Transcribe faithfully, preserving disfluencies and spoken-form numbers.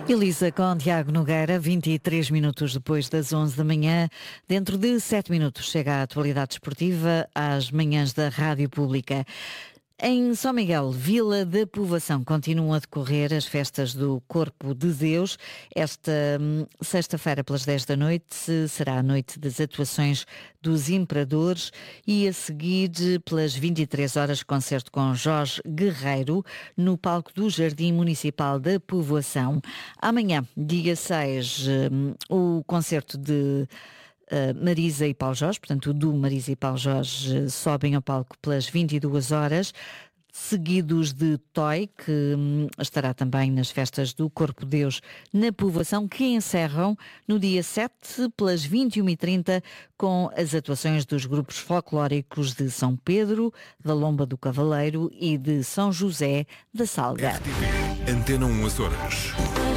Elisa com Tiago Nogueira, vinte e três minutos depois das onze da manhã. Dentro de sete minutos chega a atualidade esportiva às manhãs da Rádio Pública. Em São Miguel, Vila da Povoação, continuam a decorrer as festas do Corpo de Deus. Esta hum, sexta-feira, pelas dez da noite, será a noite das atuações dos Imperadores e a seguir, pelas vinte e três horas, concerto com Jorge Guerreiro no palco do Jardim Municipal da Povoação. Amanhã, dia seis, hum, o concerto de Uh, Marisa e Paulo Jorge, portanto o duo Marisa e Paulo Jorge uh, sobem ao palco pelas vinte e duas horas, seguidos de Toy, que hum, estará também nas festas do Corpo de Deus na Povoação, que encerram no dia sete, pelas vinte e uma e trinta, com as atuações dos grupos folclóricos de São Pedro, da Lomba do Cavaleiro e de São José da Salga. R T P Antena um Açores.